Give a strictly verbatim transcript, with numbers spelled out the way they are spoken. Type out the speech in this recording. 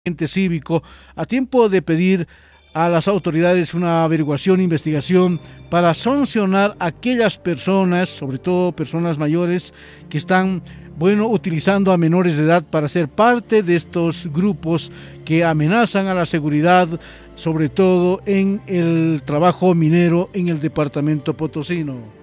ente cívico a tiempo de pedir a las autoridades una averiguación, investigación para sancionar a aquellas personas, sobre todo personas mayores, que están, bueno, utilizando a menores de edad para ser parte de estos grupos que amenazan a la seguridad, sobre todo en el trabajo minero en el departamento potosino.